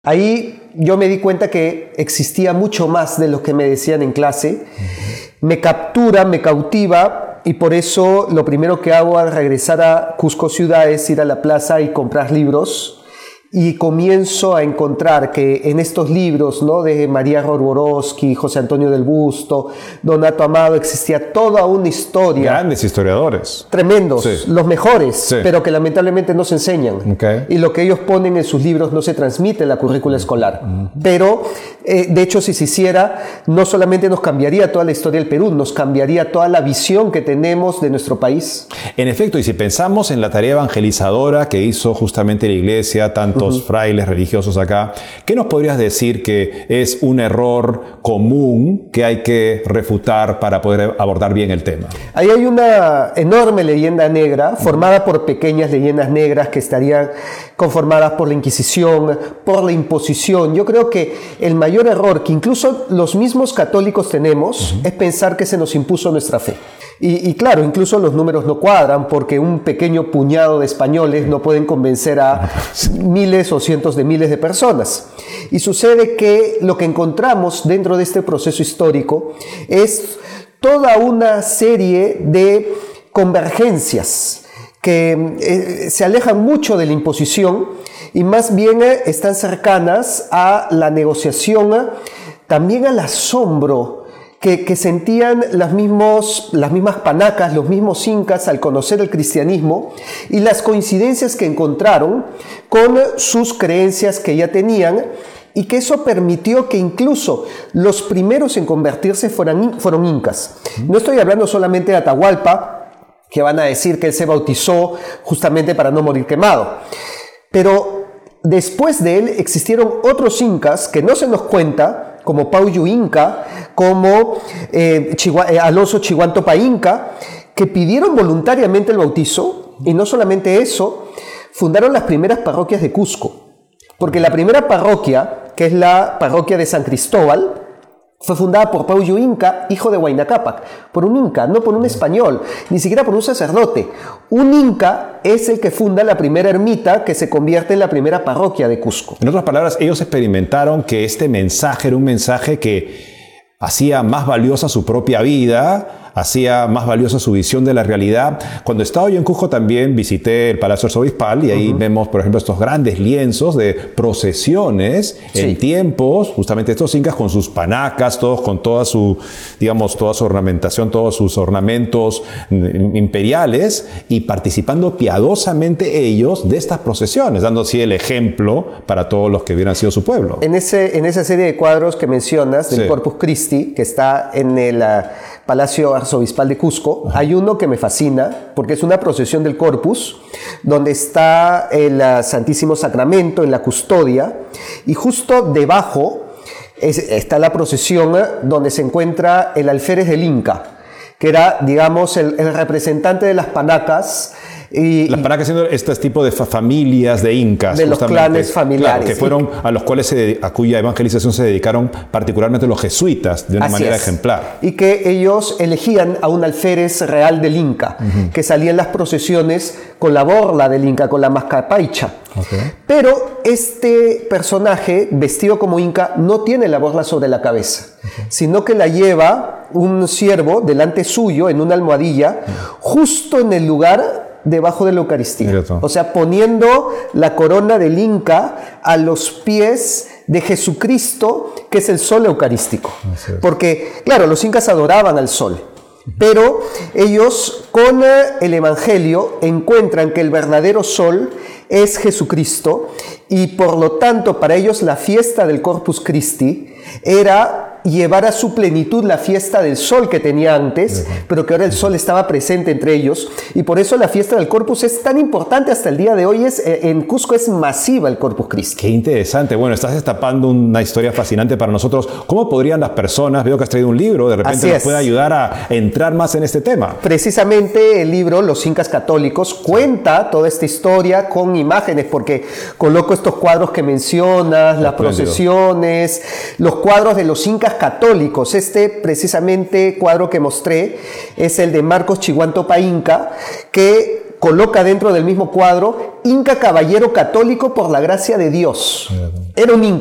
Ahí yo me di cuenta que existía mucho más de lo que me decían en clase. Me captura, me cautiva, y por eso lo primero que hago al regresar a Cusco ciudad es ir a la plaza y comprar libros. Y comienzo a encontrar que en estos libros, ¿no?, de María Roborowski, José Antonio del Busto, Donato Amado, existía toda una historia. Grandes historiadores. Tremendos, Sí. los mejores, Sí. pero que lamentablemente no se enseñan. Okay. Y lo que ellos ponen en sus libros no se transmite en la currícula escolar. Pero, de hecho, si se hiciera, no solamente nos cambiaría toda la historia del Perú, nos cambiaría toda la visión que tenemos de nuestro país. En efecto, y si pensamos en la tarea evangelizadora que hizo justamente la Iglesia, tantos frailes religiosos acá, ¿qué nos podrías decir que es un error común que hay que refutar para poder abordar bien el tema? Ahí hay una enorme leyenda negra, formada por pequeñas leyendas negras que estarían conformadas por la Inquisición, por la imposición. Yo creo que el mayor error que incluso los mismos católicos tenemos es pensar que se nos impuso nuestra fe. Y claro, incluso los números no cuadran porque un pequeño puñado de españoles no pueden convencer a miles o cientos de miles de personas. Y sucede que lo que encontramos dentro de este proceso histórico es toda una serie de convergencias que se alejan mucho de la imposición y más bien están cercanas a la negociación, también al asombro que sentían las mismas panacas, los mismos incas al conocer el cristianismo y las coincidencias que encontraron con sus creencias que ya tenían, y que eso permitió que incluso los primeros en convertirse fueron incas. No estoy hablando solamente de Atahualpa, que van a decir que él se bautizó justamente para no morir quemado, pero después de él existieron otros incas que no se nos cuenta, como Pauyu Inca, como Alonso Chihuantopa Inca, que pidieron voluntariamente el bautizo, y no solamente eso, fundaron las primeras parroquias de Cusco, porque la primera parroquia, que es la parroquia de San Cristóbal, fue fundada por Pauyu Inca, hijo de Huayna Cápac, por un inca, no por un español, ni siquiera por un sacerdote. Un inca es el que funda la primera ermita que se convierte en la primera parroquia de Cusco. En otras palabras, ellos experimentaron que este mensaje era un mensaje que hacía más valiosa su propia vida, hacía más valiosa su visión de la realidad. Cuando estaba yo en Cusco también visité el Palacio Arzobispal y ahí vemos, por ejemplo, estos grandes lienzos de procesiones en tiempos, justamente estos incas con sus panacas, todos con toda su, digamos, toda su ornamentación, todos sus ornamentos imperiales, y participando piadosamente ellos de estas procesiones, dando así el ejemplo para todos los que hubieran sido su pueblo. En esa serie de cuadros que mencionas, del Corpus Christi, que está en el Palacio Arzobispal de Cusco, hay uno que me fascina porque es una procesión del Corpus donde está el Santísimo Sacramento en la custodia, y justo debajo está la procesión donde se encuentra el alférez del Inca, que era, digamos, el representante de las panacas. Las panacas siendo este tipo de familias de incas. De los clanes familiares. Claro, que fueron a los cuales a cuya evangelización se dedicaron particularmente los jesuitas de una manera ejemplar. Y que ellos elegían a un alférez real del Inca, que salía en las procesiones con la borla del Inca, con la mascapaicha. Pero este personaje, vestido como Inca, no tiene la borla sobre la cabeza, sino que la lleva un siervo delante suyo en una almohadilla, justo en el lugar debajo de la Eucaristía. O sea, poniendo la corona del Inca a los pies de Jesucristo, que es el sol eucarístico. Porque, claro, los incas adoraban al sol, pero ellos con el Evangelio encuentran que el verdadero sol es Jesucristo, y por lo tanto para ellos la fiesta del Corpus Christi era llevar a su plenitud la fiesta del sol que tenía antes, pero que ahora el sol estaba presente entre ellos, y por eso la fiesta del Corpus es tan importante hasta el día de hoy. En Cusco es masiva el Corpus Christi. Qué interesante. Bueno, estás destapando una historia fascinante para nosotros. ¿Cómo podrían las personas, veo que has traído un libro, de repente nos puede ayudar a entrar más en este tema? Precisamente el libro Los Incas Católicos cuenta toda esta historia con imágenes, porque coloco estos cuadros que mencionas, las procesiones, los cuadros de los incas católicos. Este precisamente cuadro que mostré es el de Marcos Chihuantopa Inca, que coloca dentro del mismo cuadro Inca caballero católico por la gracia de Dios. Era un inca.